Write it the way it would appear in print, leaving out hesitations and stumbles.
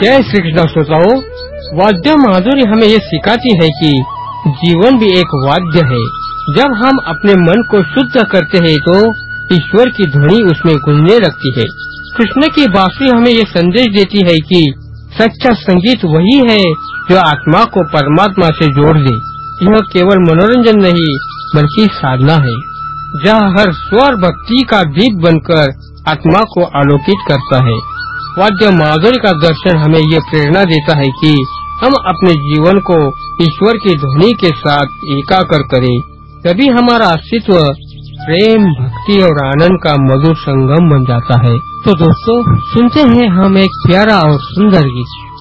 जय श्री कृष्ण श्रोताओं, वाद्य माधुरी हमें ये सिखाती है कि जीवन भी एक वाद्य है। जब हम अपने मन को शुद्ध करते हैं तो ईश्वर की ध्वनि उसमें गूंजने लगती है। कृष्ण की बांसुरी हमें ये संदेश देती है कि सच्चा संगीत वही है जो आत्मा को परमात्मा से जोड़ दे। यह केवल मनोरंजन नहीं बल्कि साधना है, जहाँ हर स्वर भक्ति का दीप बनकर आत्मा को आलोकित करता है। वाद्य माधुरी का दर्शन हमें ये प्रेरणा देता है कि हम अपने जीवन को ईश्वर की ध्वनि के साथ एकाकार करें, तभी हमारा अस्तित्व प्रेम, भक्ति और आनंद का मधुर संगम बन जाता है। तो दोस्तों, सुनते हैं हम एक प्यारा और सुंदर गीत।